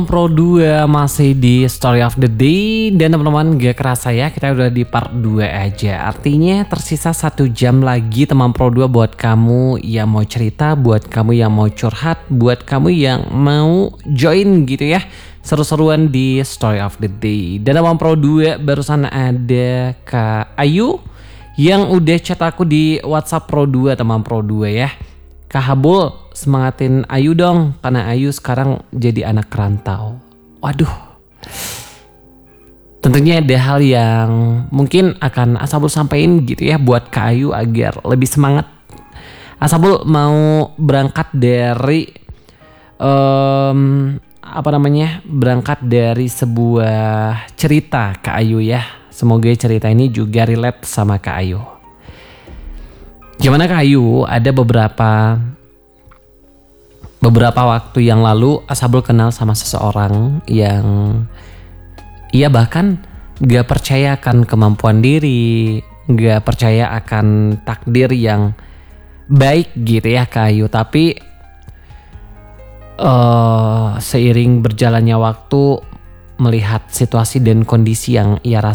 Pro 2 masih di Story of the Day. Dan teman-teman gak kerasa ya, kita udah di part 2 aja. Artinya tersisa 1 jam lagi teman Pro 2 buat kamu yang mau cerita, buat kamu yang mau curhat, buat kamu yang mau join gitu ya, seru-seruan di Story of the Day. Dan teman Pro 2 barusan ada Kak Ayu yang udah chat aku di WhatsApp Pro 2 teman Pro 2 ya. Kak Habul, semangatin Ayu dong, karena Ayu sekarang jadi anak rantau. Waduh. Tentunya ada hal yang mungkin akan Ashabul sampein gitu ya buat Kak Ayu agar lebih semangat. Ashabul mau berangkat dari berangkat dari sebuah cerita Kak Ayu ya. Semoga cerita ini juga relate sama Kak Ayu. Gimana Kak Ayu, ada beberapa waktu yang lalu Ashabul kenal sama seseorang yang ia bahkan gak percaya akan kemampuan diri, gak percaya akan takdir yang baik gitu ya Kak Ayu. Tapi seiring berjalannya waktu, melihat situasi dan kondisi yang ia